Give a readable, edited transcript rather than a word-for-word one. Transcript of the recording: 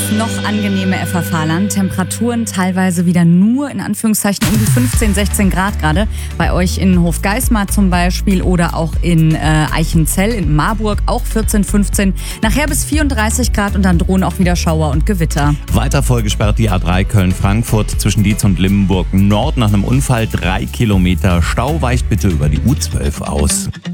noch angenehme FFH-Land. Temperaturen teilweise wieder nur in Anführungszeichen um die 15, 16 Grad gerade. Bei euch in Hofgeismar zum Beispiel oder auch in Eichenzell in Marburg auch 14, 15. Nachher bis 34 Grad und dann drohen auch wieder Schauer und Gewitter. Weiter vollgesperrt die A3 Köln-Frankfurt zwischen Dietz und Limburg Nord nach einem Unfall 3 Kilometer. Stau weicht bitte über die U12 aus.